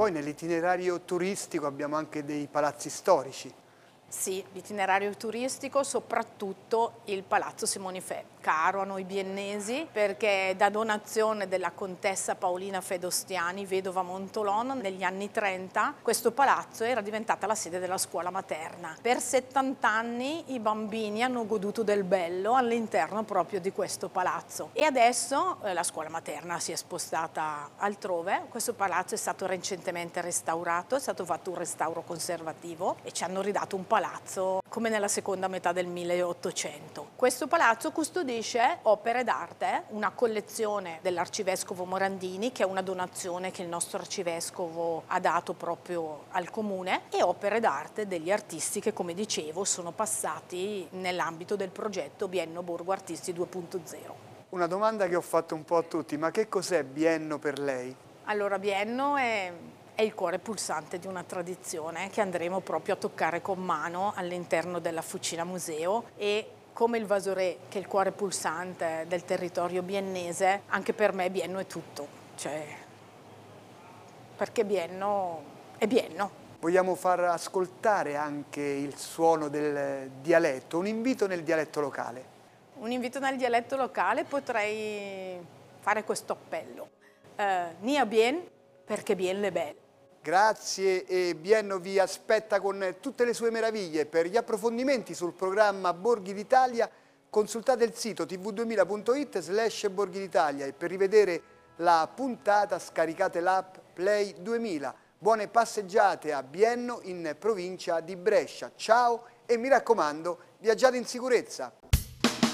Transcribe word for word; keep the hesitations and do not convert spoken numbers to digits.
Poi nell'itinerario turistico abbiamo anche dei palazzi storici. Sì, l'itinerario turistico, soprattutto il Palazzo Simonifè, caro a noi biennesi perché da donazione della contessa Paolina Fedostiani, vedova Montolon, negli anni trenta questo palazzo era diventata la sede della scuola materna. Per settanta anni i bambini hanno goduto del bello all'interno proprio di questo palazzo e adesso eh, la scuola materna si è spostata altrove. Questo palazzo è stato recentemente restaurato, è stato fatto un restauro conservativo e ci hanno ridato un palazzo palazzo come nella seconda metà del milleottocento. Questo palazzo custodisce opere d'arte, una collezione dell'arcivescovo Morandini, che è una donazione che il nostro arcivescovo ha dato proprio al comune, e opere d'arte degli artisti che, come dicevo, sono passati nell'ambito del progetto Bienno Borgo Artisti due punto zero. Una domanda che ho fatto un po' a tutti, ma che cos'è Bienno per lei? Allora, Bienno è è il cuore pulsante di una tradizione che andremo proprio a toccare con mano all'interno della Fucina Museo e come il Vasoré, che è il cuore pulsante del territorio biennese, anche per me Bienno è tutto, cioè, perché Bienno è Bienno. Vogliamo far ascoltare anche il suono del dialetto, un invito nel dialetto locale. Un invito nel dialetto locale, potrei fare questo appello. Eh, Nia bien, perché bien le belle. Grazie e Bienno vi aspetta con tutte le sue meraviglie. Per gli approfondimenti sul programma Borghi d'Italia consultate il sito t v duemila punto it slash Borghi d'Italia e per rivedere la puntata scaricate l'app Play duemila. Buone passeggiate a Bienno in provincia di Brescia. Ciao e mi raccomando, viaggiate in sicurezza.